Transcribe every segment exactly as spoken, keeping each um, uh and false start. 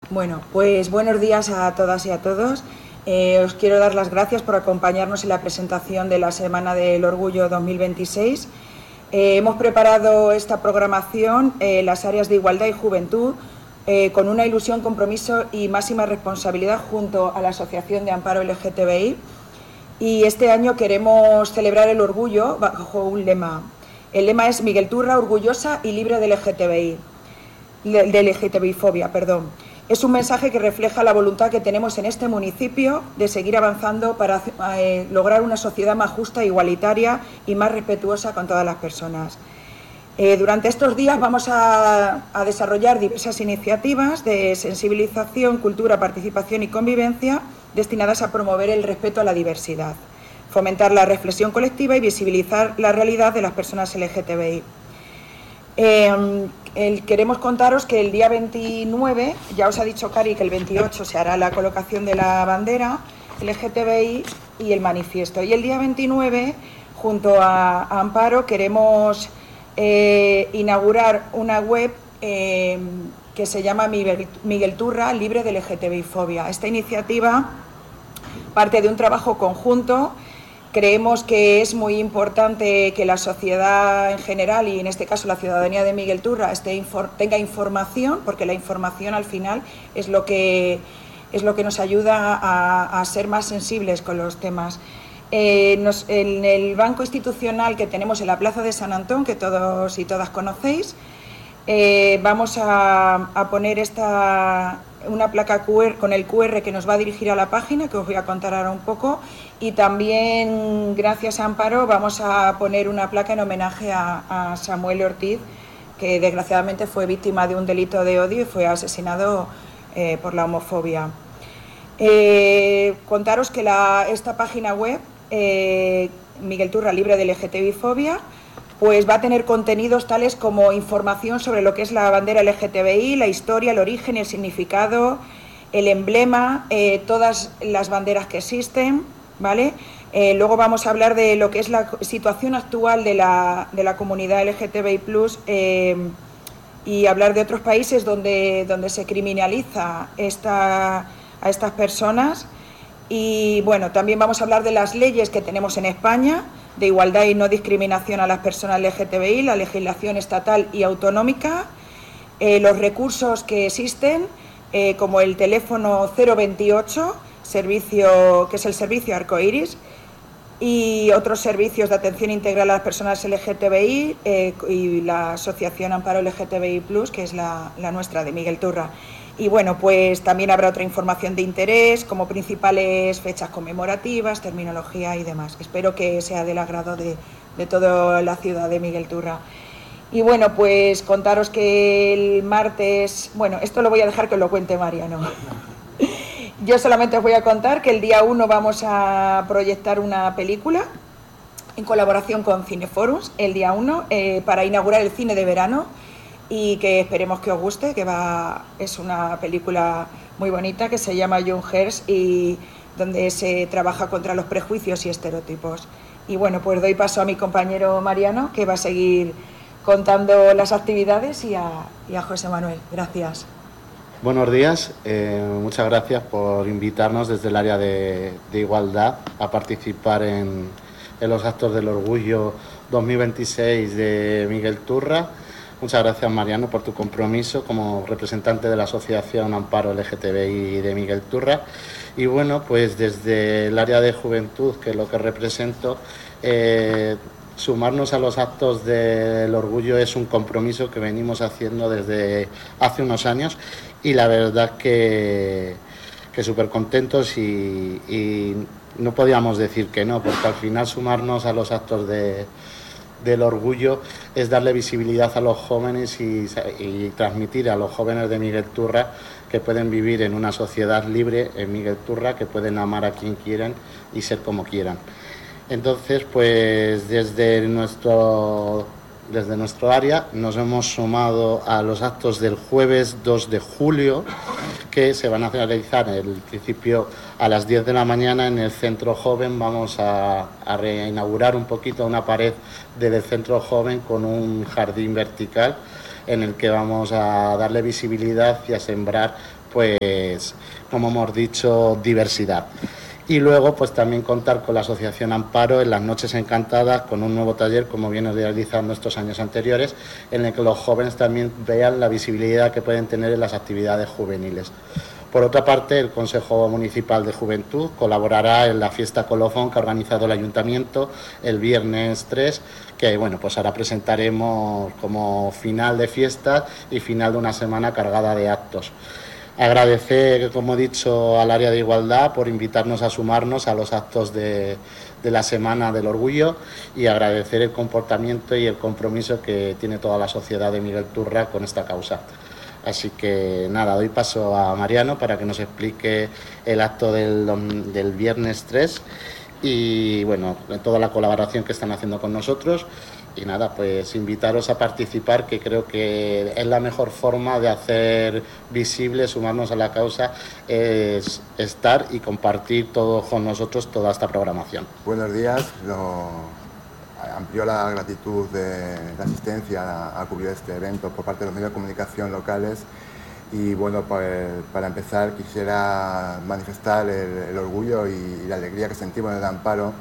Bueno, pues buenos días a todas y a todos. Eh, os quiero dar las gracias por acompañarnos en la presentación de la Semana del Orgullo dos mil veintiséis. Eh, hemos preparado esta programación, eh, las áreas de igualdad y juventud, eh, con una ilusión, compromiso y máxima responsabilidad junto a la Asociación de Amparo L G T B I. Y este año queremos celebrar el orgullo bajo un lema. El lema es Miguel Turra, orgullosa y libre de L G T B I, de L G T B I fobia, perdón. Es un mensaje que refleja la voluntad que tenemos en este municipio de seguir avanzando para eh, lograr una sociedad más justa, igualitaria y más respetuosa con todas las personas. Eh, durante estos días vamos a, a desarrollar diversas iniciativas de sensibilización, cultura, participación y convivencia destinadas a promover el respeto a la diversidad, fomentar la reflexión colectiva y visibilizar la realidad de las personas L G T B I. Eh, el, queremos contaros que el día veintinueve, ya os ha dicho Cari que el veintiocho se hará la colocación de la bandera L G T B I y el manifiesto. Y el día veintinueve, junto a, a Amparo, queremos eh, inaugurar una web eh, que se llama Miguel, Miguel Turra, libre de L G T B I fobia. Esta iniciativa parte de un trabajo conjunto. Creemos que es muy importante que la sociedad en general y en este caso la ciudadanía de Miguel Turra esté infor tenga información, porque la información al final es lo que, es lo que nos ayuda a, a ser más sensibles con los temas. Eh, nos, en el banco institucional que tenemos en la Plaza de San Antón, que todos y todas conocéis, eh, vamos a, a poner esta, una placa Q R con el Q R que nos va a dirigir a la página, que os voy a contar ahora un poco. Y también, gracias a Amparo, vamos a poner una placa en homenaje a, a Samuel Ortiz, que desgraciadamente fue víctima de un delito de odio y fue asesinado eh, por la homofobia. Eh, contaros que la, esta página web, eh, Miguel Turra, libre de L G T B I fobia, pues va a tener contenidos tales como información sobre lo que es la bandera L G T B I, la historia, el origen, el significado, el emblema, eh, todas las banderas que existen, ¿vale? Eh, luego vamos a hablar de lo que es la situación actual de la, de la comunidad L G T B I plus, eh, y hablar de otros países donde, donde se criminaliza esta, a estas personas. Y bueno, también vamos a hablar de las leyes que tenemos en España, de igualdad y no discriminación a las personas L G T B I, la legislación estatal y autonómica, eh, los recursos que existen, eh, como el teléfono cero veintiocho, servicio, que es el servicio Arcoiris, y otros servicios de atención integral a las personas L G T B I, eh, y la Asociación Amparo L G T B I plus, que es la, la nuestra, de Miguel Turra. Y bueno, pues también habrá otra información de interés, como principales fechas conmemorativas, terminología y demás. Espero que sea del agrado de, de toda la ciudad de Miguel Turra. Y bueno, pues contaros que el martes, bueno, esto lo voy a dejar que os lo cuente Mariano. Yo solamente os voy a contar que el día uno vamos a proyectar una película en colaboración con Cineforums, el día uno, eh, para inaugurar el cine de verano, y que esperemos que os guste, que va, es una película muy bonita que se llama Young Hearts y donde se trabaja contra los prejuicios y estereotipos. Y bueno, pues doy paso a mi compañero Mariano, que va a seguir contando las actividades, y a, y a José Manuel. Gracias. Buenos días, eh, muchas gracias por invitarnos desde el área de, de igualdad a participar en, en los actos del Orgullo dos mil veintiséis de Miguel Turra. Muchas gracias, Mariano, por tu compromiso como representante de la Asociación Amparo L G T B I de Miguel Turra. Y bueno, pues desde el área de juventud, que es lo que represento, eh, sumarnos a los actos del Orgullo es un compromiso que venimos haciendo desde hace unos años, y la verdad que, que súper contentos y, y no podíamos decir que no, porque al final sumarnos a los actos de, del Orgullo es darle visibilidad a los jóvenes y, y transmitir a los jóvenes de Miguel Turra que pueden vivir en una sociedad libre en Miguel Turra, que pueden amar a quien quieran y ser como quieran. Entonces, pues desde nuestro, desde nuestro área nos hemos sumado a los actos del jueves dos de julio, que se van a realizar en el principio a las diez de la mañana en el Centro Joven. Vamos a, a reinaugurar un poquito una pared del Centro Joven con un jardín vertical en el que vamos a darle visibilidad y a sembrar pues, como hemos dicho, diversidad. Y luego, pues también contar con la Asociación Amparo en las Noches Encantadas, con un nuevo taller, como viene realizando estos años anteriores, en el que los jóvenes también vean la visibilidad que pueden tener en las actividades juveniles. Por otra parte, el Consejo Municipal de Juventud colaborará en la fiesta colofón que ha organizado el Ayuntamiento el viernes tres, que bueno, pues ahora presentaremos como final de fiestas y final de una semana cargada de actos. Agradecer, como he dicho, al área de igualdad por invitarnos a sumarnos a los actos de, de la Semana del Orgullo, y agradecer el comportamiento y el compromiso que tiene toda la sociedad de Miguel Turra con esta causa. Así que nada, doy paso a Mariano para que nos explique el acto del, del viernes tres y bueno, toda la colaboración que están haciendo con nosotros. Y nada, pues invitaros a participar, que creo que es la mejor forma de hacer visible, sumarnos a la causa, es estar y compartir todos con nosotros toda esta programación. Buenos días. Lo, amplió la gratitud de la asistencia a, a cubrir este evento por parte de los medios de comunicación locales. Y bueno, pues para empezar quisiera manifestar el, el orgullo y, y la alegría que sentimos en el Amparo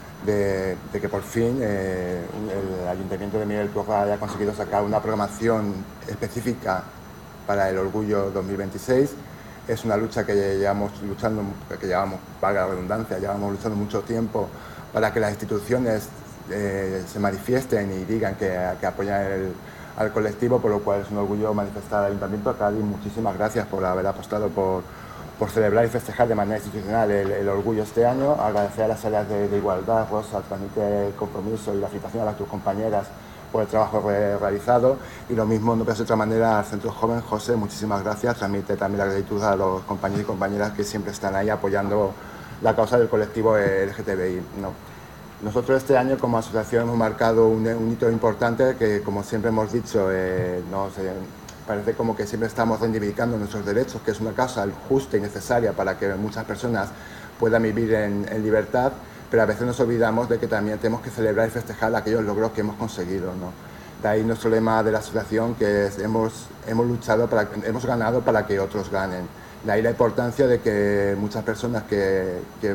De, de que por fin eh, el Ayuntamiento de Miguel Turra haya conseguido sacar una programación específica para el Orgullo dos mil veintiséis. Es una lucha que llevamos luchando, que llevamos, valga la redundancia, llevamos luchando mucho tiempo para que las instituciones eh, se manifiesten y digan que, que apoyan el, al colectivo, por lo cual es un orgullo manifestar al Ayuntamiento. Cádiz, muchísimas gracias por haber apostado por por celebrar y festejar de manera institucional el, el orgullo este año. Agradecer a las áreas de, de igualdad, Rosa, transmite el compromiso y la felicitación a tus compañeras por el trabajo re, realizado, y lo mismo, no puede ser de otra manera, al Centro Joven. José, muchísimas gracias, transmite también la gratitud a los compañeros y compañeras que siempre están ahí apoyando la causa del colectivo L G T B I, ¿no? Nosotros este año como asociación hemos marcado un, un hito importante que, como siempre hemos dicho, eh, no sé, parece como que siempre estamos reivindicando nuestros derechos, que es una causa justa y necesaria para que muchas personas puedan vivir en, en libertad, pero a veces nos olvidamos de que también tenemos que celebrar y festejar aquellos logros que hemos conseguido, ¿no? De ahí nuestro lema de la asociación, que es hemos, hemos luchado, para, hemos ganado para que otros ganen. De ahí la importancia de que muchas personas que, que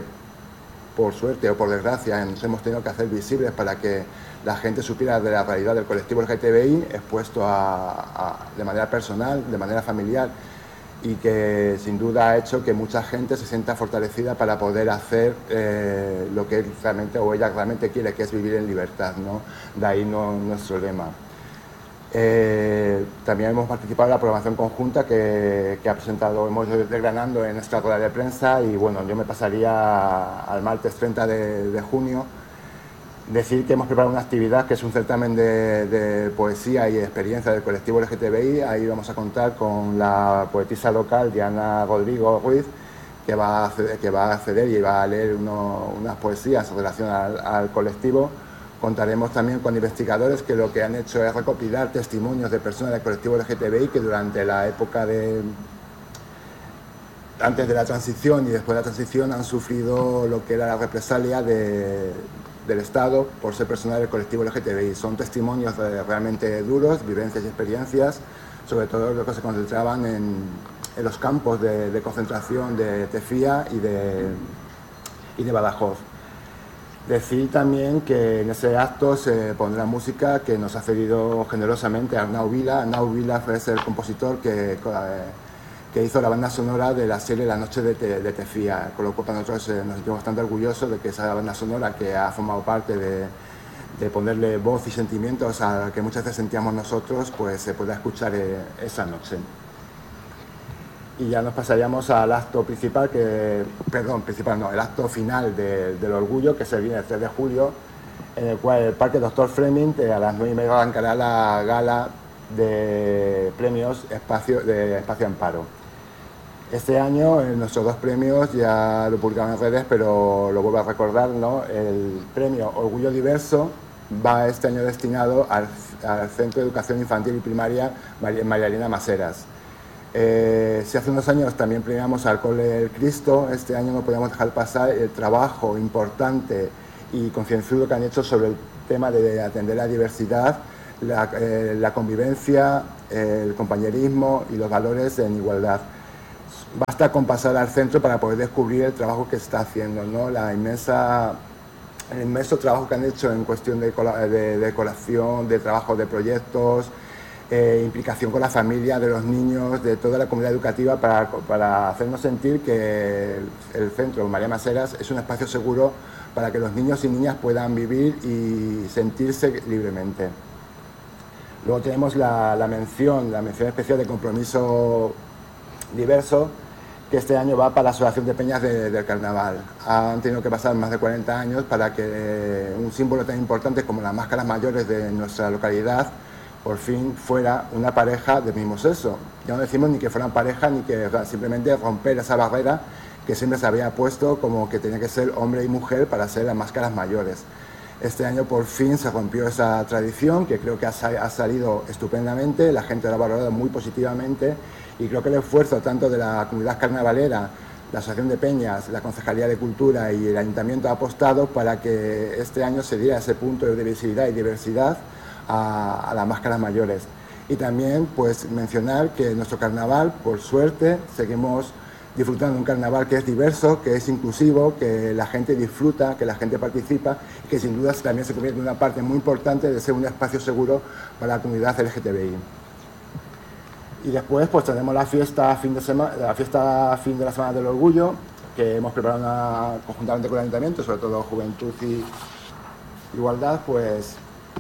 por suerte o por desgracia nos hemos tenido que hacer visibles para que la gente supiera de la realidad del colectivo L G T B I, expuesto a, a, de manera personal, de manera familiar, y que sin duda ha hecho que mucha gente se sienta fortalecida para poder hacer eh, lo que él realmente o ella realmente quiere, que es vivir en libertad, ¿no? De ahí no, nuestro lema. Eh, también hemos participado en la programación conjunta que, que ha presentado, hemos ido desgranando en nuestra rueda de prensa, y bueno, yo me pasaría al martes treinta de, de junio. Decir que hemos preparado una actividad que es un certamen de, de poesía y experiencia del colectivo L G T B I. Ahí vamos a contar con la poetisa local Diana Rodrigo Ruiz, que va a acceder, que va a acceder y va a leer uno, unas poesías en relación al, al colectivo. Contaremos también con investigadores que lo que han hecho es recopilar testimonios de personas del colectivo L G T B I que durante la época de antes de la transición y después de la transición han sufrido lo que era la represalia de del Estado por ser personal del colectivo L G T B I. Son testimonios realmente duros, vivencias y experiencias, sobre todo lo que se concentraban en, en los campos de, de concentración de Tefía y de, y de Badajoz. Decir también que en ese acto se pondrá música que nos ha cedido generosamente Arnau Vila. Arnau Vila fue el compositor que, que hizo la banda sonora de la serie La Noche de, Te, de Tefía, con lo cual para nosotros eh, nos sentimos bastante orgullosos de que esa banda sonora, que ha formado parte de, de ponerle voz y sentimientos a que muchas veces sentíamos nosotros, pues se pueda escuchar eh, esa noche. Y ya nos pasaríamos al acto principal, que, perdón, principal no, el acto final de, del orgullo, que se viene el tres de julio, en el cual el Parque Doctor Fleming, eh, a las nueve y media arrancará la gala de premios espacio, de Espacio Amparo. Este año eh, nuestros dos premios ya lo publicamos en redes, pero lo vuelvo a recordar, ¿no? El premio Orgullo Diverso va este año destinado al, al Centro de Educación Infantil y Primaria María, María Elena Maseras. Eh, si hace unos años también premiamos al Cole El Cristo, este año no podemos dejar pasar el trabajo importante y concienzudo que han hecho sobre el tema de atender la diversidad, la, eh, la convivencia, el compañerismo y los valores en igualdad. basta con pasar al centro para poder descubrir el trabajo que se está haciendo, ¿no? La inmensa, el inmenso trabajo que han hecho en cuestión de, de decoración, de trabajo de proyectos, eh, implicación con la familia, de los niños, de toda la comunidad educativa para, para hacernos sentir que el, el centro María Maseras es un espacio seguro para que los niños y niñas puedan vivir y sentirse libremente. Luego tenemos la, la mención, la mención especial de compromiso diverso, que este año va para la Asociación de Peñas de, del Carnaval. Han tenido que pasar más de cuarenta años para que un símbolo tan importante como las máscaras mayores de nuestra localidad por fin fuera una pareja del mismo sexo. Ya no decimos ni que fueran pareja, ni que, o sea, simplemente romper esa barrera que siempre se había puesto como que tenía que ser hombre y mujer para ser las máscaras mayores. Este año por fin se rompió esa tradición, que creo que ha, ha salido estupendamente, la gente lo ha valorado muy positivamente, y creo que el esfuerzo tanto de la comunidad carnavalera, la Asociación de Peñas, la Concejalía de Cultura y el Ayuntamiento ha apostado para que este año se diera ese punto de visibilidad y diversidad a, a las máscaras mayores. Y también pues mencionar que nuestro carnaval, por suerte, seguimos disfrutando de un carnaval que es diverso, que es inclusivo, que la gente disfruta, que la gente participa y que sin duda también se convierte en una parte muy importante de ser un espacio seguro para la comunidad L G T B I. Y después pues tenemos la fiesta fin de semana, la fiesta fin de la Semana del Orgullo, que hemos preparado una, conjuntamente con el Ayuntamiento, sobre todo Juventud y Igualdad, pues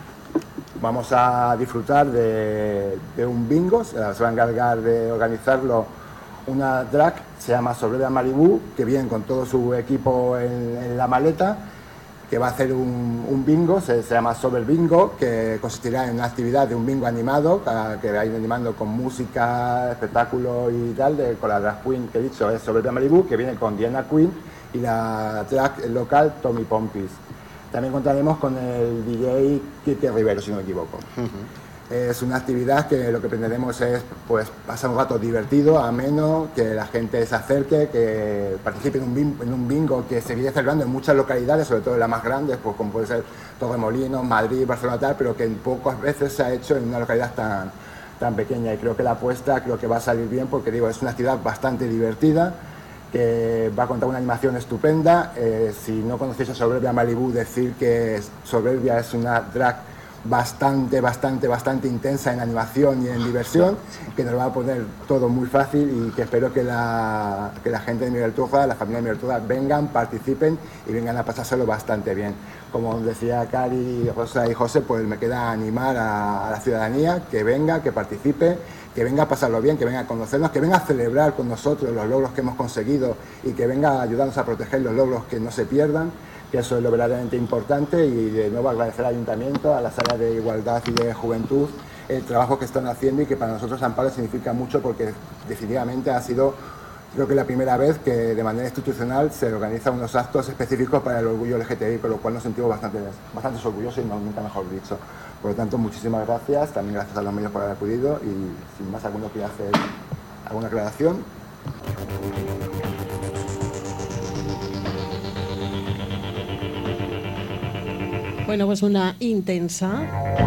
vamos a disfrutar de, de un bingo. Se va a encargar de organizarlo una drag, se llama Soberbia Malibú, que viene con todo su equipo en, en la maleta, que va a hacer un, un bingo, se, se llama Sober Bingo, que consistirá en una actividad de un bingo animado, que va a ir animando con música, espectáculo y tal, de, con la drag queen que he dicho, es Soberbia Malibú, que viene con Diana Queen y la drag local Tommy Pompis. También contaremos con el D J Kike Rivero, si no me equivoco. Uh-huh. Es una actividad que lo que pretendemos es pues, pasar un rato divertido, ameno, que la gente se acerque, que participe en un, bingo, en un bingo que se viene celebrando en muchas localidades, sobre todo en las más grandes, pues, como puede ser Torremolinos, Madrid, Barcelona, tal, pero que en pocas veces se ha hecho en una localidad tan, tan pequeña. Y creo que la apuesta creo que va a salir bien porque digo, es una actividad bastante divertida, que va a contar una animación estupenda. Eh, si no conocéis a Soberbia Malibú, decir que Soberbia es una drag bastante, bastante, bastante intensa en animación y en diversión, que nos va a poner todo muy fácil y que espero que la, que la gente de Miguel Turra, la familia de Miguel Turra, vengan, participen y vengan a pasárselo bastante bien. Como decía Cari, Rosa y José, pues me queda animar a, a la ciudadanía que venga, que participe, que venga a pasarlo bien, que venga a conocernos, que venga a celebrar con nosotros los logros que hemos conseguido y que venga a ayudarnos a proteger los logros que no se pierdan, que eso es lo verdaderamente importante. Y de nuevo agradecer al Ayuntamiento, a las áreas de Igualdad y de Juventud, el trabajo que están haciendo y que para nosotros Amparo significa mucho porque definitivamente ha sido, creo que la primera vez que de manera institucional se organizan unos actos específicos para el orgullo L G T B I, con lo cual nos sentimos bastante, bastante orgullosos y no, nunca mejor dicho. Por lo tanto, muchísimas gracias, también gracias a los medios por haber acudido y sin más, ¿alguno quiere hacer alguna aclaración? Bueno, pues una intensa,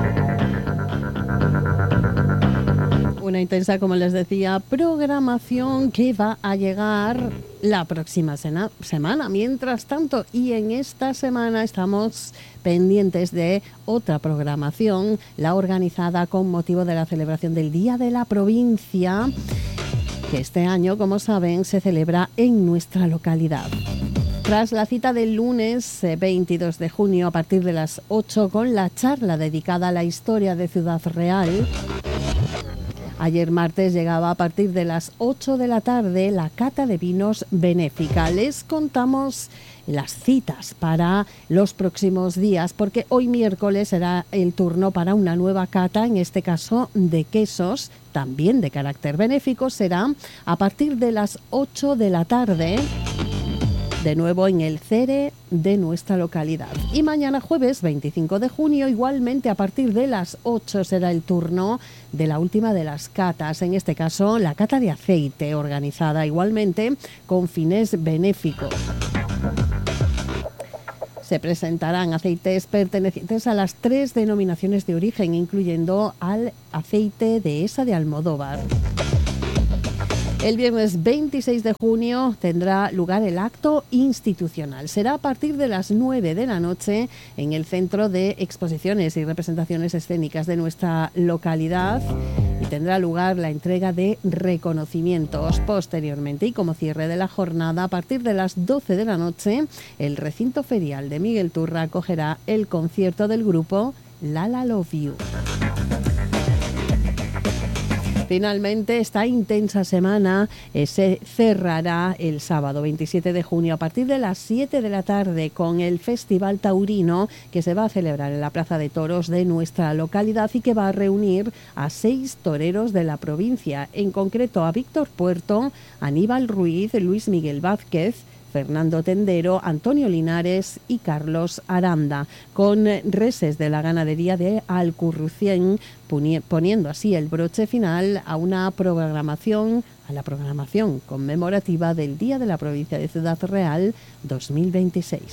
una intensa, como les decía, programación que va a llegar la próxima sena, semana. Mientras tanto, y en esta semana estamos pendientes de otra programación, la organizada con motivo de la celebración del Día de la Provincia, que este año, como saben, se celebra en nuestra localidad. Tras la cita del lunes veintidós de junio a partir de las ocho con la charla dedicada a la historia de Ciudad Real, ayer martes llegaba a partir de las ocho de la tarde la cata de vinos benéfica. Les contamos las citas para los próximos días, porque hoy miércoles será el turno para una nueva cata, en este caso de quesos, también de carácter benéfico. Será a partir de las ocho de la tarde, de nuevo en el CERE de nuestra localidad. Y mañana jueves veinticinco de junio, igualmente a partir de las ocho, será el turno de la última de las catas, en este caso la cata de aceite, organizada igualmente con fines benéficos. Se presentarán aceites pertenecientes a las tres denominaciones de origen, incluyendo al aceite de esa de Almodóvar. El viernes veintiséis de junio tendrá lugar el acto institucional. Será a partir de las nueve de la noche en el Centro de Exposiciones y Representaciones Escénicas de nuestra localidad y tendrá lugar la entrega de reconocimientos posteriormente. Y como cierre de la jornada, a partir de las doce de la noche, el recinto ferial de Miguel Turra acogerá el concierto del grupo Lala Love You. Finalmente, esta intensa semana eh, se cerrará el sábado veintisiete de junio a partir de las siete de la tarde con el Festival Taurino que se va a celebrar en la Plaza de Toros de nuestra localidad y que va a reunir a seis toreros de la provincia, en concreto a Víctor Puerto, Aníbal Ruiz, Luis Miguel Vázquez, Fernando Tendero, Antonio Linares y Carlos Aranda, con reses de la ganadería de Alcurrucén, poniendo así el broche final a una programación, a la programación conmemorativa del Día de la Provincia de Ciudad Real dos mil veintiséis.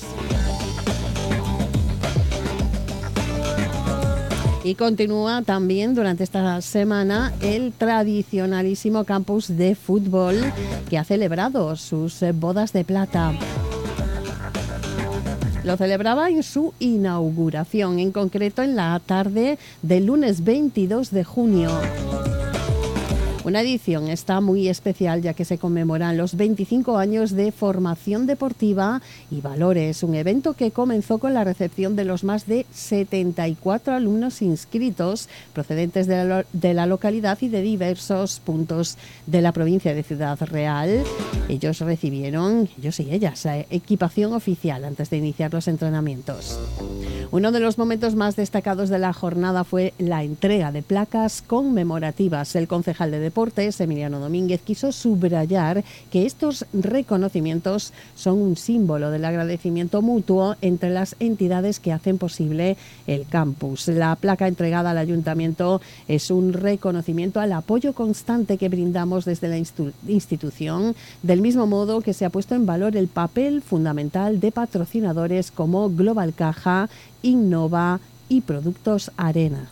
Y continúa también durante esta semana el tradicionalísimo campus de fútbol que ha celebrado sus bodas de plata. Lo celebraba en su inauguración, en concreto en la tarde del lunes veintidós de junio. Una edición está muy especial ya que se conmemoran los veinticinco años de formación deportiva y valores, un evento que comenzó con la recepción de los más de setenta y cuatro alumnos inscritos procedentes de la, de la localidad y de diversos puntos de la provincia de Ciudad Real. Ellos recibieron, ellos y ellas, equipación oficial antes de iniciar los entrenamientos. Uno de los momentos más destacados de la jornada fue la entrega de placas conmemorativas. El concejal de Deportes, Emiliano Domínguez, quiso subrayar que estos reconocimientos son un símbolo del agradecimiento mutuo entre las entidades que hacen posible el campus. La placa entregada al ayuntamiento es un reconocimiento al apoyo constante que brindamos desde la institu- institución, del mismo modo que se ha puesto en valor el papel fundamental de patrocinadores como Global Caja, Innova y Productos Arena.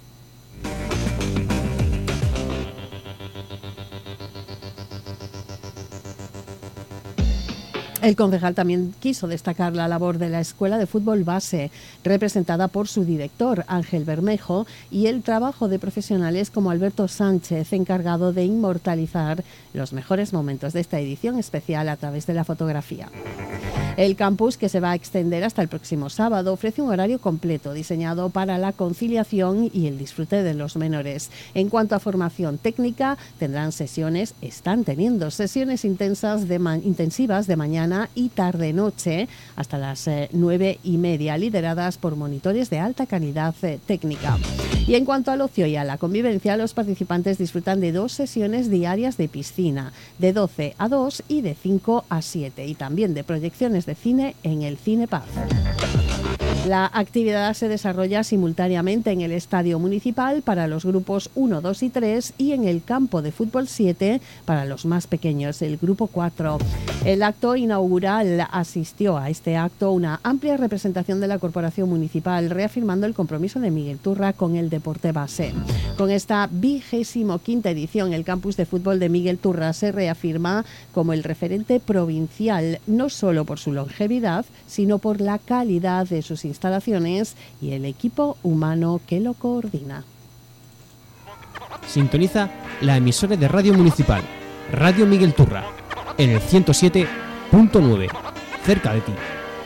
El concejal también quiso destacar la labor de la Escuela de Fútbol Base, representada por su director, Ángel Bermejo, y el trabajo de profesionales como Alberto Sánchez, encargado de inmortalizar los mejores momentos de esta edición especial a través de la fotografía. El campus, que se va a extender hasta el próximo sábado, ofrece un horario completo diseñado para la conciliación y el disfrute de los menores. En cuanto a formación técnica, tendrán sesiones, están teniendo sesiones intensas de ma- intensivas de mañana y tarde-noche hasta las eh, nueve y media, lideradas por monitores de alta calidad eh, técnica. Y en cuanto al ocio y a la convivencia, los participantes disfrutan de dos sesiones diarias de piscina, de doce a dos y de cinco a siete, y también de proyecciones de cine en el Cine Paz. La actividad se desarrolla simultáneamente en el Estadio Municipal para los grupos uno, dos y tres y en el Campo de Fútbol siete para los más pequeños, el Grupo cuatro. El acto inaugural asistió a este acto una amplia representación de la Corporación Municipal, reafirmando el compromiso de Miguel Turra con el deporte base. Con esta vigésimo quinta edición, el Campus de Fútbol de Miguel Turra se reafirma como el referente provincial, no solo por su longevidad, sino por la calidad de sus instalaciones y el equipo humano que lo coordina. Sintoniza la emisora de Radio Municipal, Radio Miguel Turra, en el ciento siete punto nueve, cerca de ti.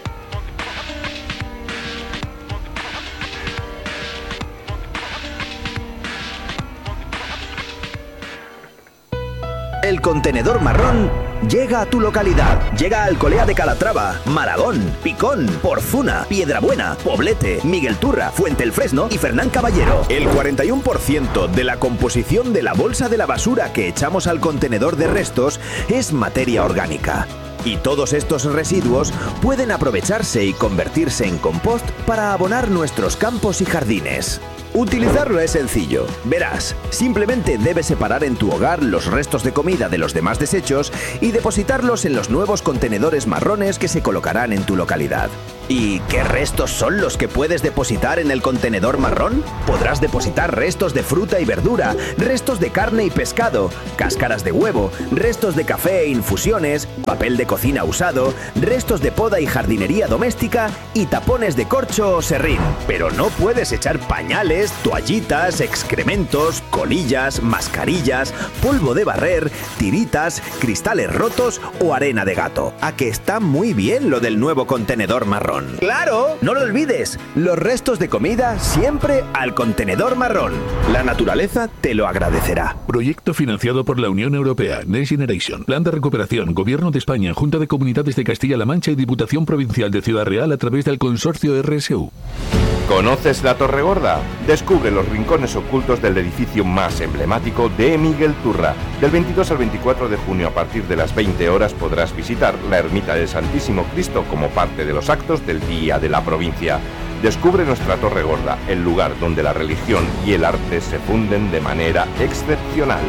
El contenedor marrón llega a tu localidad. Llega a Alcolea de Calatrava, Maragón, Picón, Porzuna, Piedrabuena, Poblete, Miguel Turra, Fuente el Fresno y Fernán Caballero. El cuarenta y uno por ciento de la composición de la bolsa de la basura que echamos al contenedor de restos es materia orgánica. Y todos estos residuos pueden aprovecharse y convertirse en compost para abonar nuestros campos y jardines. Utilizarlo es sencillo. Verás, simplemente debes separar en tu hogar los restos de comida de los demás desechos y depositarlos en los nuevos contenedores marrones que se colocarán en tu localidad. ¿Y qué restos son los que puedes depositar en el contenedor marrón? Podrás depositar restos de fruta y verdura, restos de carne y pescado, cáscaras de huevo, restos de café e infusiones, papel de cocina usado, restos de poda y jardinería doméstica y tapones de corcho o serrín. Pero no puedes echar pañales, toallitas, excrementos, colillas, mascarillas, polvo de barrer, tiritas, cristales rotos o arena de gato. ¿A que está muy bien lo del nuevo contenedor marrón? ¡Claro! No lo olvides, los restos de comida siempre al contenedor marrón. La naturaleza te lo agradecerá. Proyecto financiado por la Unión Europea, Next Generation, Plan de Recuperación, Gobierno de España, Junta de Comunidades de Castilla-La Mancha y Diputación Provincial de Ciudad Real a través del consorcio R S U. ¿Conoces la Torre Gorda? Descubre los rincones ocultos del edificio más emblemático de Miguel Turra. Del veintidós al veinticuatro de junio a partir de las veinte horas podrás visitar la ermita del Santísimo Cristo como parte de los actos del Día de la Provincia. Descubre nuestra Torre Gorda, el lugar donde la religión y el arte se funden de manera excepcional.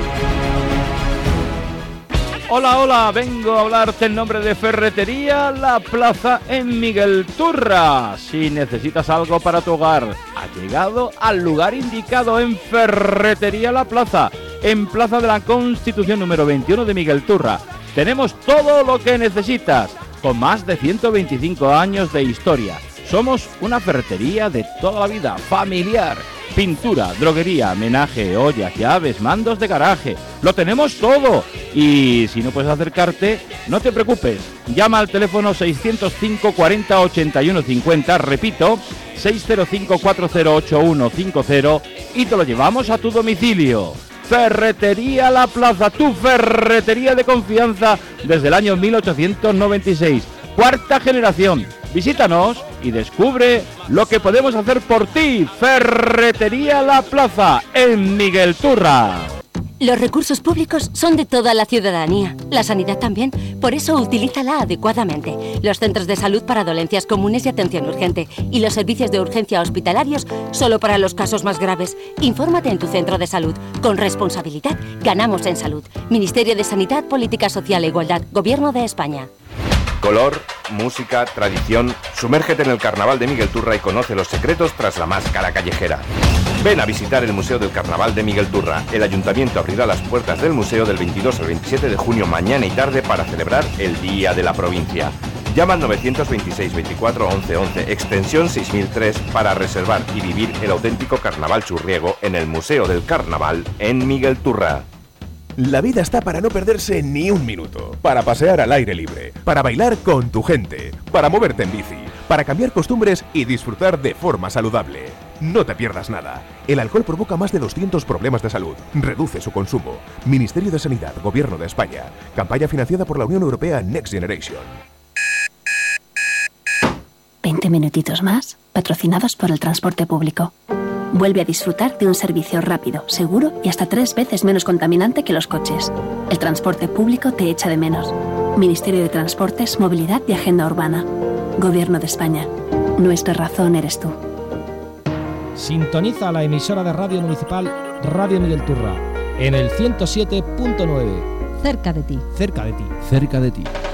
Hola, hola, vengo a hablarte en nombre de Ferretería La Plaza en Miguel Turra. Si necesitas algo para tu hogar, ha llegado al lugar indicado en Ferretería La Plaza, en Plaza de la Constitución número veintiuno de Miguel Turra. Tenemos todo lo que necesitas, con más de ciento veinticinco años de historia. Somos una ferretería de toda la vida, familiar. Pintura, droguería, menaje, ollas, llaves, mandos de garaje. Lo tenemos todo. Y si no puedes acercarte, no te preocupes. Llama al teléfono seiscientos cinco cuarenta ochenta y uno cincuenta, repito, seiscientos cinco cuarenta ocho uno cincuenta y te lo llevamos a tu domicilio. Ferretería La Plaza, tu ferretería de confianza desde el año mil ochocientos noventa y seis. Cuarta generación. Visítanos y descubre lo que podemos hacer por ti. Ferretería La Plaza en Miguel Turra. Los recursos públicos son de toda la ciudadanía, la sanidad también, por eso utilízala adecuadamente. Los centros de salud para dolencias comunes y atención urgente y los servicios de urgencia hospitalarios solo para los casos más graves. Infórmate en tu centro de salud. Con responsabilidad ganamos en salud. Ministerio de Sanidad, Política Social e Igualdad, Gobierno de España. Color, música, tradición. Sumérgete en el Carnaval de Miguel Turra y conoce los secretos tras la máscara callejera. Ven a visitar el Museo del Carnaval de Miguel Turra. El Ayuntamiento abrirá las puertas del museo del veintidós al veintisiete de junio, mañana y tarde, para celebrar el Día de la Provincia. Llama al novecientos veintiséis veinticuatro once once, extensión seis mil tres, para reservar y vivir el auténtico carnaval churriego en el Museo del Carnaval en Miguel Turra. La vida está para no perderse ni un minuto, para pasear al aire libre, para bailar con tu gente, para moverte en bici, para cambiar costumbres y disfrutar de forma saludable. No te pierdas nada. El alcohol provoca más de doscientos problemas de salud. Reduce su consumo. Ministerio de Sanidad, Gobierno de España. Campaña financiada por la Unión Europea Next Generation. veinte minutitos más, patrocinados por el transporte público. Vuelve a disfrutar de un servicio rápido, seguro y hasta tres veces menos contaminante que los coches. El transporte público te echa de menos. Ministerio de Transportes, Movilidad y Agenda Urbana. Gobierno de España. Nuestra razón eres tú. Sintoniza la emisora de radio municipal Radio Miguel Turra en el ciento siete punto nueve. Cerca de ti. Cerca de ti. Cerca de ti.